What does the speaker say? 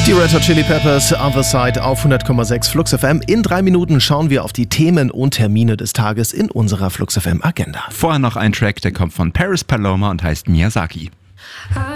Die Red Hot Chili Peppers, Other Side auf 100,6 Flux FM. In 3 Minuten schauen wir auf die Themen und Termine des Tages in unserer Flux FM Agenda. Vorher noch ein Track, der kommt von Paris Paloma und heißt Miyazaki.